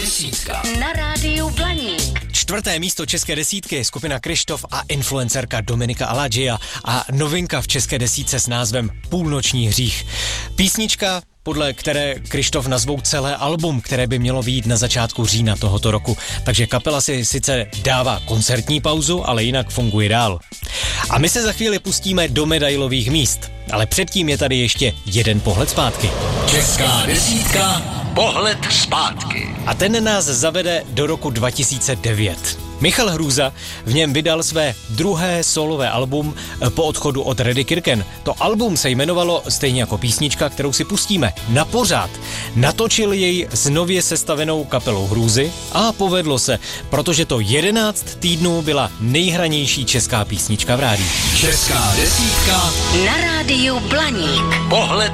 desítka na rádiu Blaník. 4. místo české desítky je skupina Kryštof a influencerka Dominika Aladžia a novinka v české desítce s názvem Půlnoční hřích. Písnička, podle které Kryštof nazvou celé album, které by mělo vyjít na začátku října tohoto roku. Takže kapela si sice dává koncertní pauzu, ale jinak funguje dál. A my se za chvíli pustíme do medailových míst. Ale předtím je tady ještě jeden pohled zpátky. Česká desítka, pohled zpátky. A ten nás zavede do roku 2009. Michal Hrůza v něm vydal své druhé solové album po odchodu od Redy Kirken. To album se jmenovalo stejně jako písnička, kterou si pustíme, Na pořád. Natočil jej s nově sestavenou kapelou Hrůzy a povedlo se, protože to 11 týdnů byla nejhranější česká písnička v rádiu. Česká desítka Na rádiu Blaník. pohled